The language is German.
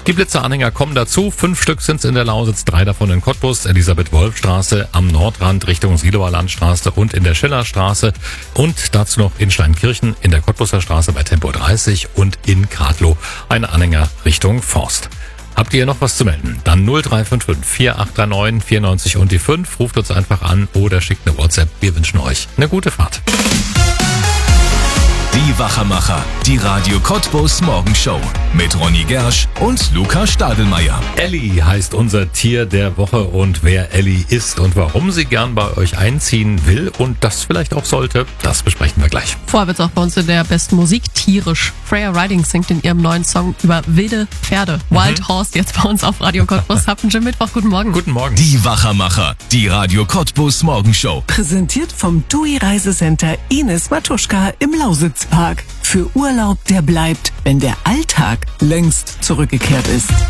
Die Blitzeranhänger kommen dazu. 5 Stück sind's in der Lausitz, 3 davon in Cottbus, Elisabeth-Wolf-Straße, am Nordrand Richtung Siloer Landstraße und in der Schillerstraße. Und dazu noch in Steinkirchen, in der Cottbuser Straße bei Tempo 30 und in Kadlow eine Anhänger Richtung Forst. Habt ihr noch was zu melden? Dann 0355 4839 94 und die 5. Ruft uns einfach an oder schickt eine WhatsApp. Wir wünschen euch eine gute Fahrt. Die Wachermacher, die Radio Cottbus Morgenshow mit Ronny Gersch und Luca Stadelmeier. Elli heißt unser Tier der Woche und wer Elli ist und warum sie gern bei euch einziehen will und das vielleicht auch sollte, das besprechen wir gleich. Vorher wird's auch bei uns in der besten Musik tierisch. Freya Riding singt in ihrem neuen Song über wilde Pferde. Wild Horse jetzt bei uns auf Radio Cottbus. Habt einen schönen Mittwoch. Guten Morgen. Guten Morgen. Die Wachermacher, die Radio Cottbus Morgenshow. Präsentiert vom TUI Reisecenter Ines Matuschka im Lausitzpark. Für Urlaub, der bleibt, wenn der Alltag längst zurückgekehrt ist.